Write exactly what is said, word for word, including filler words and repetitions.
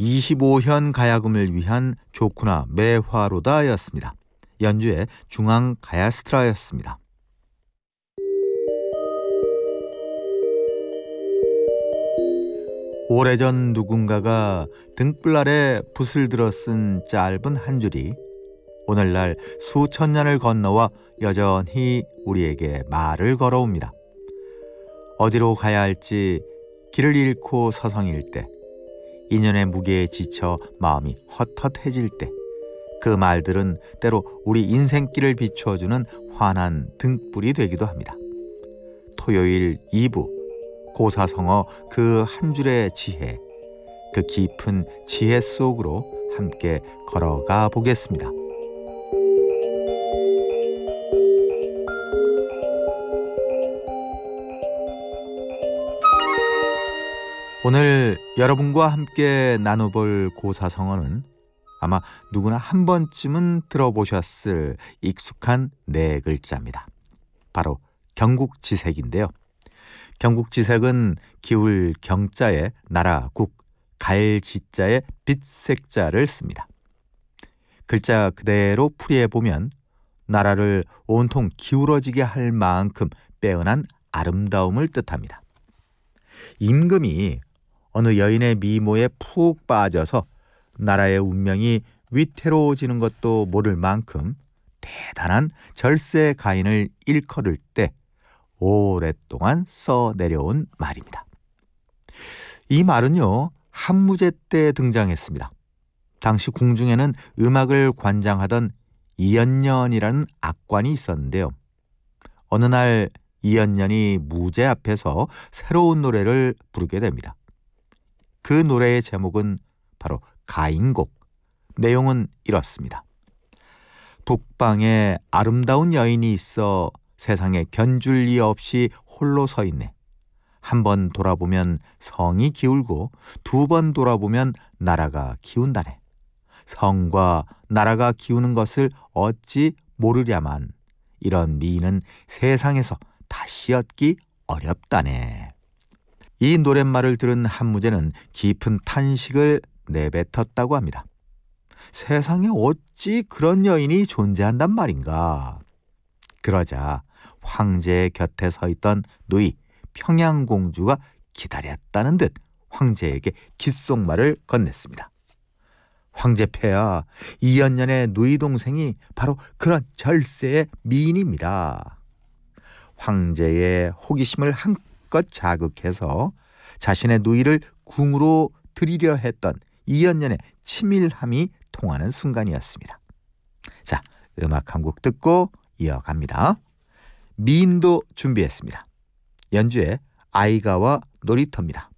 이십오 현 가야금을 위한 좋구나 매화로다였습니다. 연주의 중앙 가야스트라였습니다. 오래전 누군가가 등불 아래 붓을 들어 쓴 짧은 한 줄이 오늘날 수천 년을 건너와 여전히 우리에게 말을 걸어옵니다. 어디로 가야 할지 길을 잃고 서성일 때, 인연의 무게에 지쳐 마음이 헛헛해질 때, 그 말들은 때로 우리 인생길을 비추어주는 환한 등불이 되기도 합니다. 토요일 이 부 고사성어 그 한 줄의 지혜, 그 깊은 지혜 속으로 함께 걸어가 보겠습니다. 오늘 여러분과 함께 나눠볼 고사성어는 아마 누구나 한 번쯤은 들어보셨을 익숙한 네 글자입니다. 바로 경국지색인데요. 경국지색은 기울 경자에 나라 국, 갈지자에 빛색자를 씁니다. 글자 그대로 풀이해보면 나라를 온통 기울어지게 할 만큼 빼어난 아름다움을 뜻합니다. 임금이 어느 여인의 미모에 푹 빠져서 나라의 운명이 위태로워지는 것도 모를 만큼 대단한 절세 가인을 일컬을 때 오랫동안 써내려온 말입니다. 이 말은요, 한무제 때 등장했습니다. 당시 궁중에는 음악을 관장하던 이연년이라는 악관이 있었는데요. 어느 날 이연년이 무제 앞에서 새로운 노래를 부르게 됩니다. 그 노래의 제목은 바로 가인곡. 내용은 이렇습니다. 북방에 아름다운 여인이 있어 세상에 견줄 리 없이 홀로 서 있네. 한 번 돌아보면 성이 기울고 두 번 돌아보면 나라가 기운다네. 성과 나라가 기우는 것을 어찌 모르랴만 이런 미인은 세상에서 다시 얻기 어렵다네. 이 노랫말을 들은 한무제는 깊은 탄식을 내뱉었다고 합니다. 세상에 어찌 그런 여인이 존재한단 말인가. 그러자 황제의 곁에 서 있던 누이 평양공주가 기다렸다는 듯 황제에게 귓속말을 건넸습니다. 황제폐하, 이연년의 누이 동생이 바로 그런 절세의 미인입니다. 황제의 호기심을 한껏 자극해서 자신의 누이를 궁으로 들이려 했던 이연년의 치밀함이 통하는 순간이었습니다. 자, 음악 한 곡 듣고 이어갑니다. 미인도 준비했습니다. 연주의 아이가와 놀이터입니다.